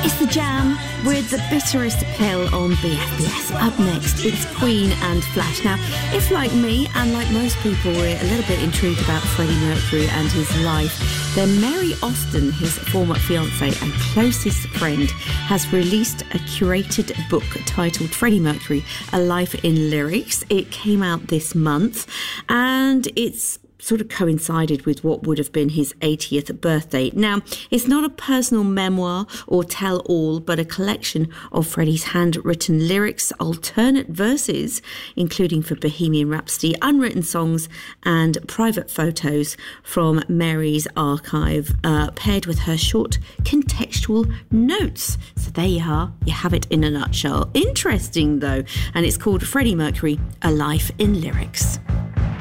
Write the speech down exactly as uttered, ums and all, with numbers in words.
It's The Jam with the bitterest pill on B F B S. Up next, it's Queen and Flash. Now, if like me and like most people we're a little bit intrigued about Freddie Mercury and his life, then Mary Austin, his former fiancée and closest friend, has released a curated book titled Freddie Mercury, A Life in Lyrics. It came out this month and it's sort of coincided with what would have been his eightieth birthday. Now, it's not a personal memoir or tell-all, but a collection of Freddie's handwritten lyrics, alternate verses, including for Bohemian Rhapsody, unwritten songs, and private photos from Mary's archive, uh, paired with her short contextual notes. So there you are. You have it in a nutshell. Interesting, though. And it's called Freddie Mercury, A Life in Lyrics.